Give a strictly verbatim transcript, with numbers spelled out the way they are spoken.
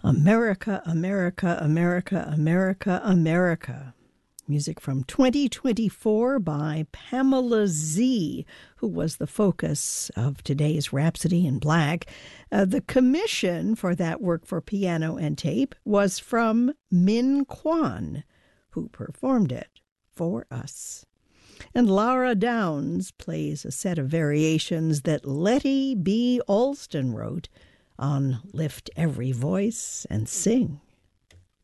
America, America, America, America, America. Music from twenty twenty-four by Pamela Z, who was the focus of today's Rhapsody in Black. Uh, the commission for that work for piano and tape was from Min Kwan, who performed it for us. And Laura Downs plays a set of variations that Letty B. Alston wrote on Lift Every Voice and Sing.